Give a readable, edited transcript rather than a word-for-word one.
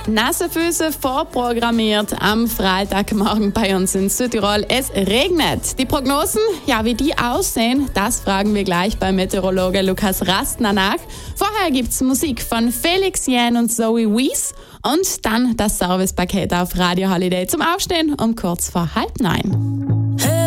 Nasse Füße vorprogrammiert am Freitagmorgen bei uns in Südtirol. Es regnet. Die Prognosen, ja, wie die aussehen, das fragen wir gleich beim Meteorologe Lukas Rastner nach. Vorher gibt's Musik von Felix Jähn und Zoe Wies und dann das Servicepaket auf Radio Holiday zum Aufstehen um kurz vor 8:30.